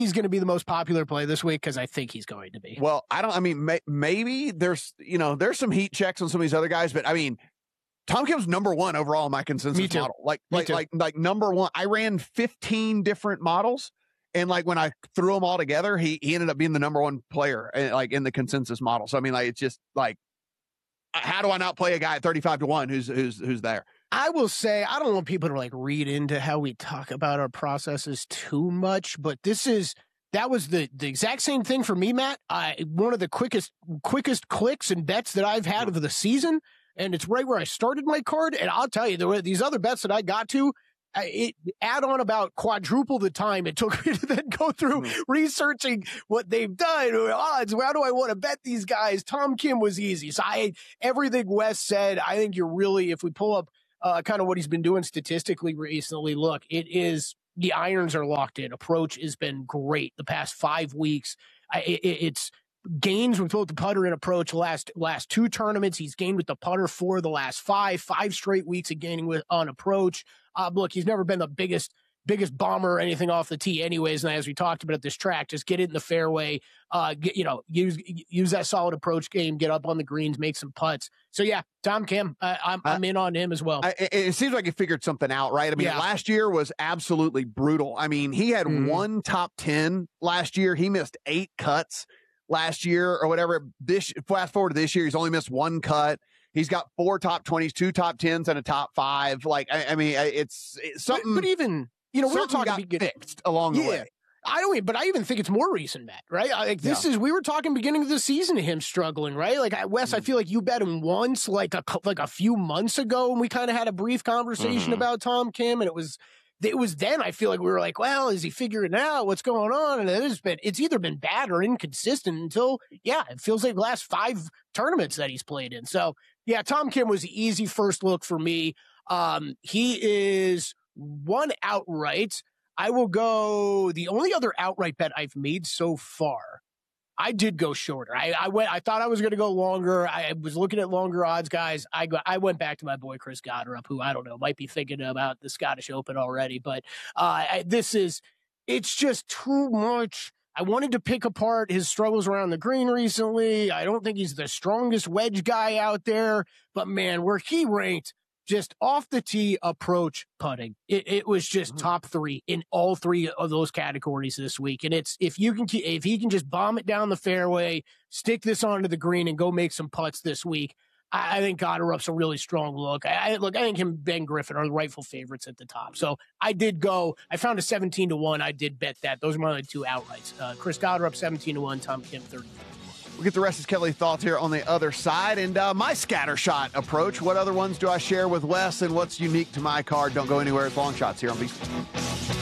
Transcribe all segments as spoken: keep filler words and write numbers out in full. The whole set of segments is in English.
he's going to be the most popular play this week because I think he's going to be. Well, I don't, I mean, may, maybe there's, you know, there's some heat checks on some of these other guys, but I mean, Tom Kim's number one overall in my consensus Me too. model. Like, Me like, too. like, like number one. I ran fifteen different models, and like when I threw them all together, he he ended up being the number one player, uh, like in the consensus model. So I mean, like, it's just like, how do I not play a guy at thirty-five to one who's who's who's there? I will say, I don't want people to like read into how we talk about our processes too much, but this is. That was the, the exact same thing for me, Matt. I, one of the quickest quickest clicks and bets that I've had of the season, and it's right where I started my card. And I'll tell you, there were these other bets that I got to, I, it add on about quadruple the time it took me to then go through mm-hmm. researching what they've done, or odds. How do I want to bet these guys? Tom Kim was easy. So I everything Wes said, I think you're really, if we pull up uh, kind of what he's been doing statistically recently, look, it is. The irons are locked in. Approach has been great the past five weeks. I, it, it's gains with both the putter and approach last last two tournaments. He's gained with the putter for the last five, five straight weeks of gaining with on approach. Uh, look, he's never been the biggest biggest bomber or anything off the tee anyways. And as we talked about at this track, just get it in the fairway, uh, get, you know, use, use that solid approach game, get up on the greens, make some putts. So yeah, Tom Kim, uh, I'm, I'm in on him as well. I, it seems like he figured something out, right? I mean, yeah. last year was absolutely brutal. I mean, he had mm-hmm. one top ten last year. He missed eight cuts last year or whatever. This fast forward to this year, he's only missed one cut. He's got four top twenties, two top tens, and a top five. Like, I, I mean, it's, it's something. But, but even, you know, we're talking got beginning, fixed along the yeah. way. I don't, but I even think it's more recent, Matt, right? Like this yeah. is, we were talking beginning of the season of him struggling, right? Like Wes, mm-hmm. I feel like you bet him once, like a, like a few months ago, and we kind of had a brief conversation mm-hmm. about Tom Kim, and it was, it was then I feel like we were like, well, is he figuring out what's going on? And it has been, it's either been bad or inconsistent until, yeah, it feels like the last five tournaments that he's played in. So yeah, Tom Kim was the easy first look for me. Um, he is one outright. I will go, the only other outright bet I've made so far, I did go shorter. I, I went, I thought I was going to go longer. I was looking at longer odds, guys. I go, I went back to my boy, Chris Gotterup, who I don't know, might be thinking about the Scottish Open already, but uh, I, this is, it's just too much. I wanted to pick apart his struggles around the green recently. I don't think he's the strongest wedge guy out there, but man, where he ranked, just off the tee approach putting. It, it was just mm-hmm. top three in all three of those categories this week. And it's, if you can, keep, if he can just bomb it down the fairway, stick this onto the green and go make some putts this week, I, I think Gotterup's a really strong look. I, I look, I think him and Ben Griffin are the rightful favorites at the top. So I did go, I found a seventeen to one. I did bet that. Those are my only two outrights. Uh, Chris Gotterup, seventeen to one, Tom Kim, thirty. We'll get the rest of Kelly's thoughts here on the other side. And uh, my scatter shot approach. What other ones do I share with Wes, and what's unique to my card? Don't go anywhere. It's Long Shots here on VSiN.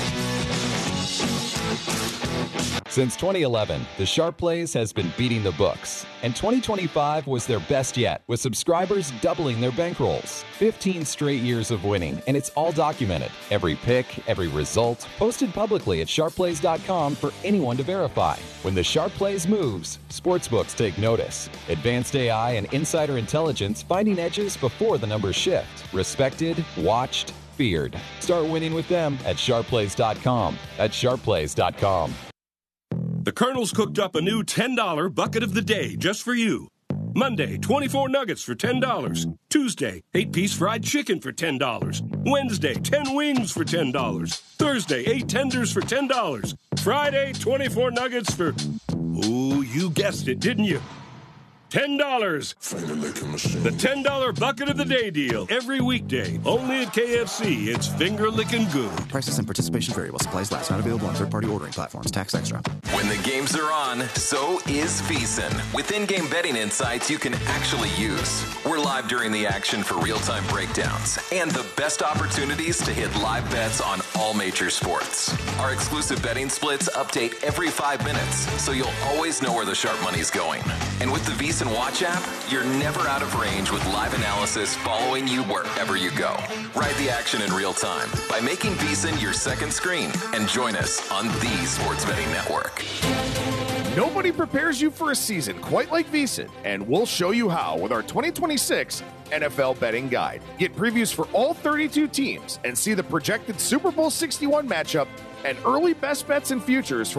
Since twenty eleven, the Sharp Plays has been beating the books, and twenty twenty-five was their best yet, with subscribers doubling their bankrolls. fifteen straight years of winning, and it's all documented. Every pick, every result, posted publicly at sharp plays dot com for anyone to verify. When the Sharp Plays moves, sportsbooks take notice. Advanced A I and insider intelligence finding edges before the numbers shift. Respected, watched, feared. Start winning with them at sharp plays dot com. That's sharp plays dot com. The Colonel's cooked up a new ten dollar bucket of the day just for you. Monday, twenty-four nuggets for ten dollars. Tuesday, eight piece fried chicken for ten dollars. Wednesday, ten wings for ten dollars. Thursday, eight tenders for ten dollars. Friday, twenty-four nuggets for... Oh, you guessed it, didn't you? ten dollars. The ten dollar bucket of the day deal. Every weekday. Only at K F C. It's finger-licking good. Prices and participation vary while supplies last. Not available on third-party ordering platforms. Tax extra. When the games are on, so is VSiN. With in-game betting insights you can actually use. We're live during the action for real-time breakdowns and the best opportunities to hit live bets on all major sports. Our exclusive betting splits update every five minutes, so you'll always know where the sharp money's going. And with the VSiN Watch app, you're never out of range with live analysis following you wherever you go. Ride the action in real time by making VSiN your second screen and join us on the Sports Betting Network. Nobody prepares you for a season quite like VSiN, and we'll show you how with our twenty twenty-six N F L Betting Guide. Get previews for all thirty-two teams and see the projected Super Bowl sixty-one matchup and early best bets and futures for